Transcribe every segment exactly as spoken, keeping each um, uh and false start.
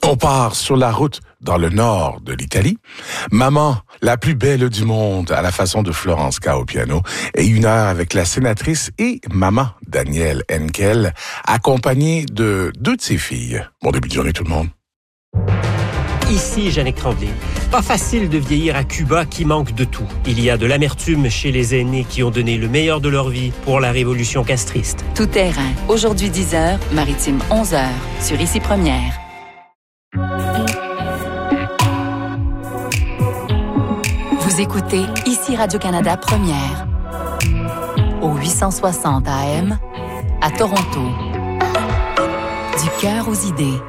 On part sur la route dans le nord de l'Italie. Maman, la plus belle du monde, à la façon de Florence K au piano, et une heure avec la sénatrice et maman Danielle Henkel, accompagnée de deux de ses filles. Bon début de journée tout le monde. Ici, Jannick Tremblay. Pas facile de vieillir à Cuba qui manque de tout. Il y a de l'amertume chez les aînés qui ont donné le meilleur de leur vie pour la révolution castriste. Tout terrain. Aujourd'hui dix heures, Maritime onze heures, sur Ici Première. Vous écoutez Ici Radio-Canada Première. Au huit cent soixante A M, à Toronto. Du cœur aux idées.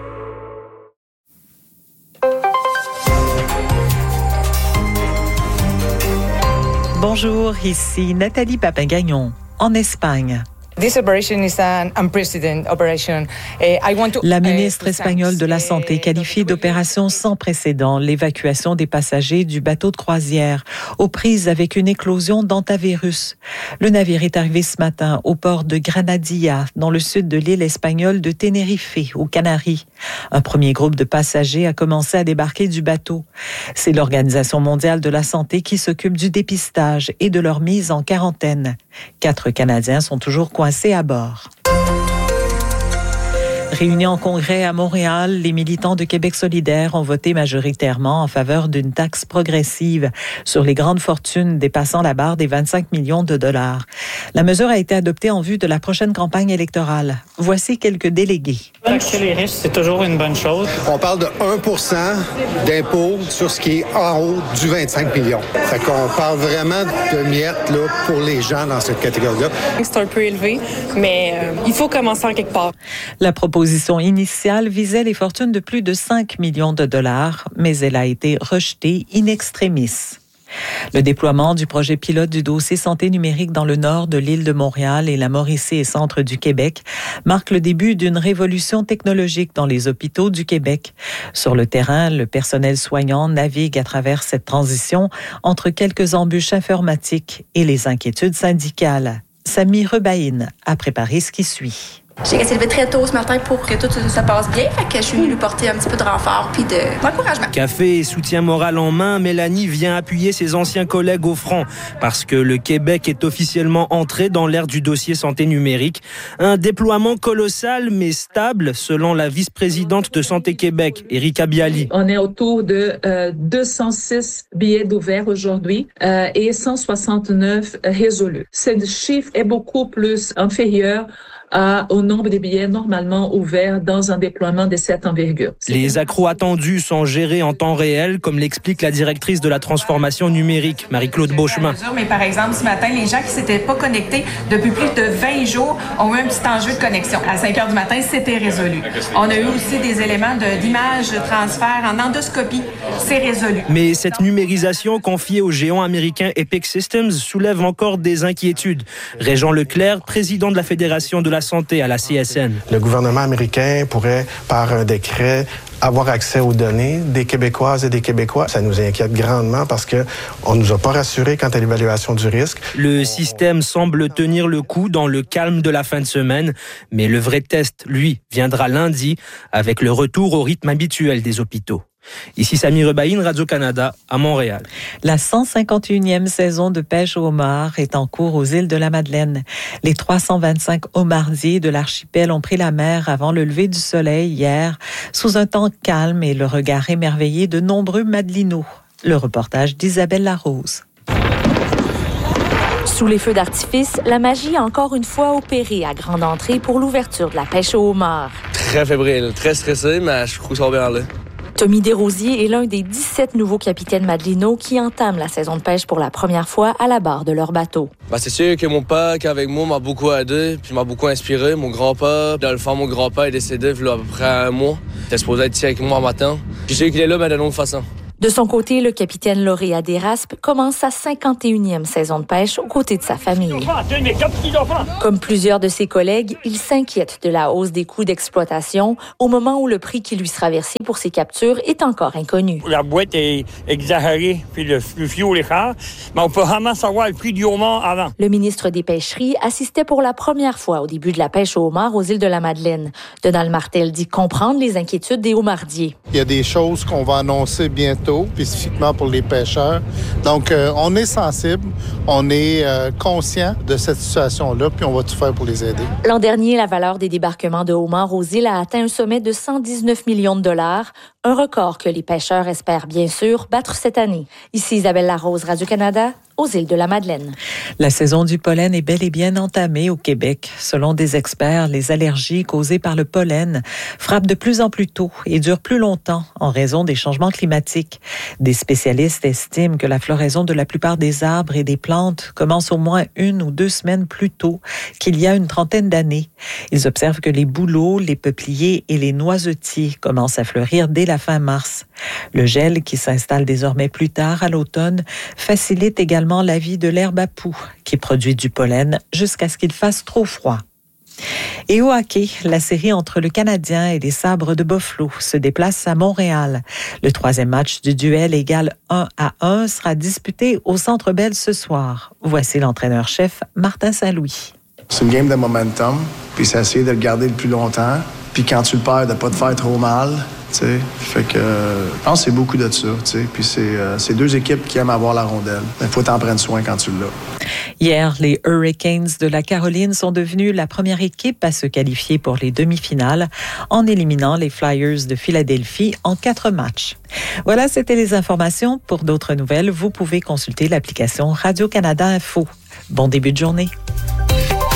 Bonjour, ici Nathalie Papin-Gagnon, en Espagne. This operation is an unprecedented operation. I want to, La ministre espagnole de la Santé qualifie d'opération sans précédent l'évacuation des passagers du bateau de croisière aux prises avec une éclosion d'hantavirus. Le navire est arrivé ce matin au port de Granadilla, dans le sud de l'île espagnole de Tenerife, aux Canaries. Un premier groupe de passagers a commencé à débarquer du bateau. C'est l'Organisation mondiale de la santé qui s'occupe du dépistage et de leur mise en quarantaine. Quatre Canadiens sont toujours coincés à bord. Réunis en congrès à Montréal, les militants de Québec solidaire ont voté majoritairement en faveur d'une taxe progressive sur les grandes fortunes dépassant la barre des vingt-cinq millions de dollars. La mesure a été adoptée en vue de la prochaine campagne électorale. Voici quelques délégués. Taxer les riches, c'est toujours une bonne chose. On parle de un pour cent d'impôt sur ce qui est en haut du vingt-cinq millions. Fait qu'on parle vraiment de miettes là, pour les gens dans cette catégorie-là. C'est un peu élevé, mais euh, il faut commencer en quelque part. La proposition La proposition initiale visait les fortunes de plus de cinq millions de dollars, mais elle a été rejetée in extremis. Le déploiement du projet pilote du dossier santé numérique dans le nord de l'île de Montréal et la Mauricie et centre du Québec marque le début d'une révolution technologique dans les hôpitaux du Québec. Sur le terrain, le personnel soignant navigue à travers cette transition entre quelques embûches informatiques et les inquiétudes syndicales. Samy Rebaïne a préparé ce qui suit. J'ai essayé de lever très tôt ce matin pour que tout ça passe bien. Fait que je suis venue lui porter un petit peu de renfort puis de d'encouragement. Café et soutien moral en main, Mélanie vient appuyer ses anciens collègues au front parce que le Québec est officiellement entré dans l'ère du dossier santé numérique. Un déploiement colossal mais stable selon la vice-présidente de Santé Québec, Erika Bialy. On est autour de euh, deux cent six billets d'ouvert aujourd'hui euh, et cent soixante-neuf résolus. Ce chiffre est beaucoup plus inférieur À, au nombre de billets normalement ouverts dans un déploiement de cette envergure. Les accros attendus sont gérés en temps réel, comme l'explique la directrice de la transformation numérique, Marie-Claude Beauchemin. Mais par exemple, ce matin, les gens qui ne s'étaient pas connectés depuis plus de vingt jours ont eu un petit enjeu de connexion. À cinq heures du matin, c'était résolu. On a eu aussi des éléments de, d'image, de transfert en endoscopie. C'est résolu. Mais cette numérisation confiée au géant américain Epic Systems soulève encore des inquiétudes. Régent Leclerc, président de la Fédération de la santé à la C S N. Le gouvernement américain pourrait, par un décret, avoir accès aux données des Québécoises et des Québécois. Ça nous inquiète grandement parce que on nous a pas rassurés quant à l'évaluation du risque. Le système semble tenir le coup dans le calme de la fin de semaine, mais le vrai test, lui, viendra lundi avec le retour au rythme habituel des hôpitaux. Ici Samy Rebaïne, Radio-Canada, à Montréal. La cent cinquante et unième saison de pêche au homard est en cours aux îles de la Madeleine. Les trois cent vingt-cinq homardiers de l'archipel ont pris la mer avant le lever du soleil hier, sous un temps calme et le regard émerveillé de nombreux Madelinots. Le reportage d'Isabelle Larose. Sous les feux d'artifice, la magie a encore une fois opéré à grande entrée pour l'ouverture de la pêche au homard. Très fébrile, très stressé, mais je trouve que ça va bien aller. Tommy Desrosiers est l'un des dix-sept nouveaux capitaines madelinots qui entament la saison de pêche pour la première fois à la barre de leur bateau. Ben, c'est sûr que mon père qui est avec moi m'a beaucoup aidé puis m'a beaucoup inspiré. Mon grand-père, dans le fond, mon grand-père est décédé il y a à peu près un mois. Il était supposé être ici avec moi en matin. Puis je sais qu'il est là, mais de l'autre façon. De son côté, le capitaine lauréat des Raspes commence sa cinquante et unième saison de pêche aux côtés de sa famille. Comme plusieurs de ses collègues, il s'inquiète de la hausse des coûts d'exploitation au moment où le prix qui lui sera versé pour ses captures est encore inconnu. La boîte est exagérée, puis le, le fioul est cher, mais on peut vraiment savoir le prix du homard avant. Le ministre des Pêcheries assistait pour la première fois au début de la pêche au homard aux îles de la Madeleine. Donald Martel dit comprendre les inquiétudes des homardiers. Il y a des choses qu'on va annoncer bientôt, spécifiquement pour les pêcheurs. Donc, euh, on est sensible, on est euh, conscient de cette situation-là, puis on va tout faire pour les aider. L'an dernier, la valeur des débarquements de homards aux îles a atteint un sommet de cent dix-neuf millions de dollars, un record que les pêcheurs espèrent bien sûr battre cette année. Ici Isabelle Larose, Radio-Canada, aux îles de la Madeleine. La saison du pollen est bel et bien entamée au Québec. Selon des experts, les allergies causées par le pollen frappent de plus en plus tôt et durent plus longtemps en raison des changements climatiques. Des spécialistes estiment que la floraison de la plupart des arbres et des plantes commence au moins une ou deux semaines plus tôt qu'il y a une trentaine d'années. Ils observent que les bouleaux, les peupliers et les noisetiers commencent à fleurir dès la fin mars. Le gel, qui s'installe désormais plus tard à l'automne, facilite également la vie de l'herbe à poux, qui produit du pollen jusqu'à ce qu'il fasse trop froid. Et au hockey, la série entre le Canadien et les Sabres de Buffalo se déplace à Montréal. Le troisième match du duel égal un à un sera disputé au Centre Bell ce soir. Voici l'entraîneur-chef Martin Saint-Louis. C'est une game de momentum, puis c'est essayer de le garder le plus longtemps. Puis quand tu le perds, de ne pas te faire trop mal. T'sais, fait que euh, je pense que c'est beaucoup de ça. T'sais. Puis c'est, euh, c'est deux équipes qui aiment avoir la rondelle. Il faut t'en prendre soin quand tu l'as. Hier, les Hurricanes de la Caroline sont devenus la première équipe à se qualifier pour les demi-finales en éliminant les Flyers de Philadelphie en quatre matchs. Voilà, c'était les informations. Pour d'autres nouvelles, vous pouvez consulter l'application Radio-Canada Info. Bon début de journée.